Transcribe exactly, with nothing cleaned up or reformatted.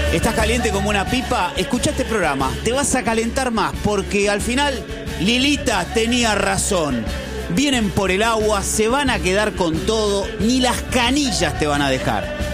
¿Estás caliente como una pipa? Escucha este programa, te vas a calentar más porque al final Lilita tenía razón. Vienen por el agua, se van a quedar con todo, ni las canillas te van a dejar.